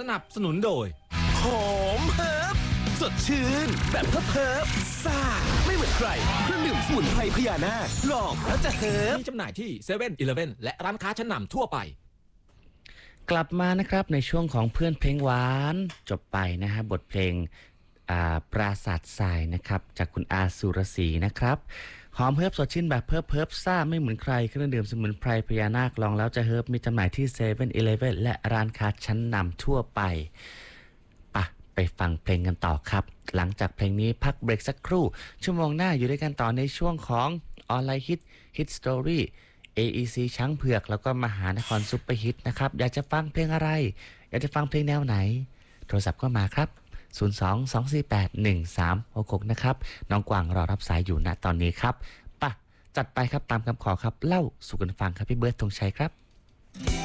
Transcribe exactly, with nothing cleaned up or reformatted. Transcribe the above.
นับสนุนโดยหอมเฮิร์บสดชื่นแบบเฮิร์บเฮิร์บซ่าไม่เหมือนใครเครื่องดื่มสมุนไพรพญานาคลองแล้วจะเฮิร์บมีจำหน่ายที่เซเว่นอีเลฟเว่นและร้านค้าชั้นนำทั่วไปกลับมานะครับในช่วงของเพื่อนเพลงหวานจบไปนะฮะบทเพลงปราสาททรายนะครับจากคุณอาสุรศรีนะครับหอมเฮิร์บสดชื่นแบบเพิบเพิบซ่าไม่เหมือนใครเครื่องดื่มสมุนไพรพญานาคลองแล้วจะเฮิร์บมีจำหน่ายที่เซเว่นอีเลฟเว่นและร้านค้าชั้นนำทั่วไปปะไปฟังเพลงกันต่อครับหลังจากเพลงนี้พักเบรกสักครู่ชั่วโมงหน้าอยู่ด้วยกันต่อในช่วงของออนไลน์ฮิตฮิตสตอรี่ เอ อี ซี ช้างเผือกแล้วก็มหานครซุปเปอร์ฮิตนะครับอยากจะฟังเพลงอะไรอยากจะฟังเพลงแนวไหนโทรศัพท์ก็มาครับศูนย์ สอง สอง สี่ แปด หนึ่ง สาม หก หกนะครับน้องกวางรอรับสายอยู่ณตอนนี้ครับป่ะจัดไปครับตามคำขอครับเล่าสู่กันฟังครับพี่เบิร์ดธงชัยครับ